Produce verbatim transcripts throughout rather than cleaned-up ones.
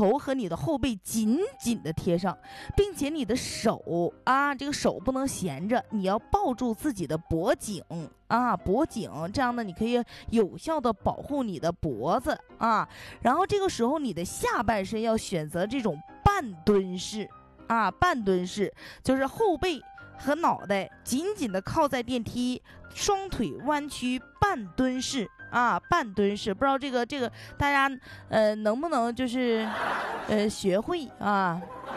头和你的后背紧紧的贴上，并且你的手啊，这个手不能闲着，你要抱住自己的脖颈啊，脖颈，这样呢，你可以有效的保护你的脖子啊。然后这个时候，你的下半身要选择这种半蹲式啊，半蹲式就是后背和脑袋紧紧的靠在电梯，双腿弯曲，半蹲式啊，半蹲式。不知道这个这个大家呃能不能就是呃学会啊？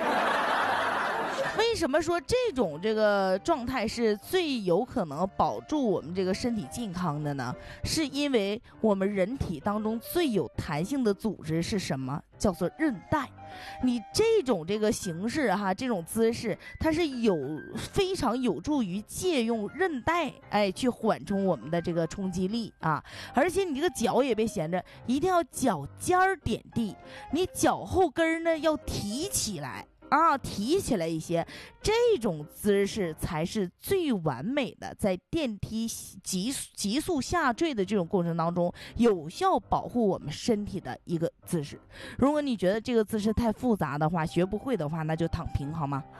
为什么说这种这个状态是最有可能保住我们这个身体健康的呢？是因为我们人体当中最有弹性的组织是什么？叫做韧带。你这种这个形式哈，这种姿势，它是有非常有助于借用韧带，哎，去缓冲我们的这个冲击力啊。而且你这个脚也别闲着，一定要脚尖儿点地，你脚后跟呢要提起来。啊，提起来一些，这种姿势才是最完美的，在电梯急急速下坠的这种过程当中，有效保护我们身体的一个姿势。如果你觉得这个姿势太复杂的话，学不会的话，那就躺平好吗？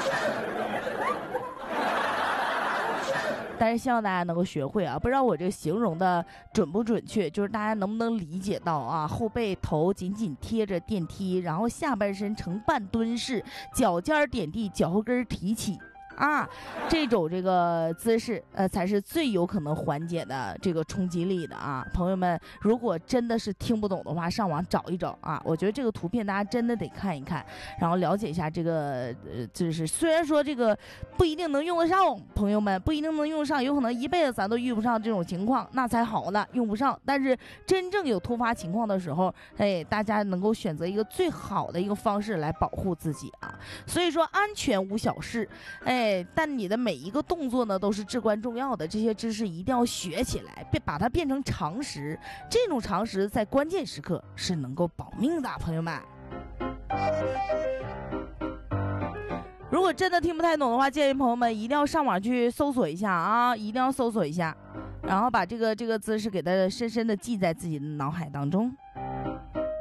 但是希望大家能够学会啊，不知道我这个形容的准不准确，就是大家能不能理解到啊？后背头紧紧贴着电梯，然后下半身呈半蹲式，脚尖点地，脚后跟提起。啊，这种这个姿势，呃，才是最有可能缓解的这个冲击力的啊！朋友们，如果真的是听不懂的话，上网找一找啊！我觉得这个图片大家真的得看一看，然后了解一下这个呃姿势。虽然说这个不一定能用得上，朋友们不一定能用得上，有可能一辈子咱都遇不上这种情况，那才好呢，用不上。但是真正有突发情况的时候，哎，大家能够选择一个最好的一个方式来保护自己啊！所以说，安全无小事，哎。但你的每一个动作呢都是至关重要的，这些知识一定要学起来，别把它变成常识。这种常识在关键时刻是能够保命的，朋友们。如果真的听不太懂的话，建议朋友们一定要上网去搜索一下啊，一定要搜索一下，然后把这个这个姿势给它深深的记在自己的脑海当中。